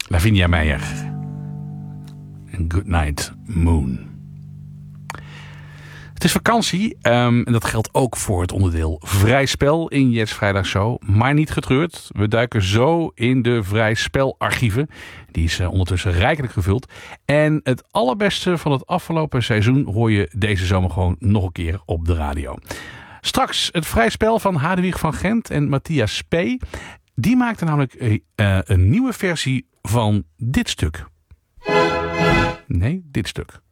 Lavinia Meijer. En Good Night Moon. Het is vakantie en dat geldt ook voor het onderdeel Vrij Spel in Jets Vrijdag Show. Maar niet getreurd, we duiken zo in de Vrij Spelarchieven. Die is ondertussen rijkelijk gevuld. En het allerbeste van het afgelopen seizoen hoor je deze zomer gewoon nog een keer op de radio. Straks het Vrij Spel van Hadewig van Gent en Matthias Spee. Die maakten namelijk een nieuwe versie van dit stuk. Nee, dit stuk.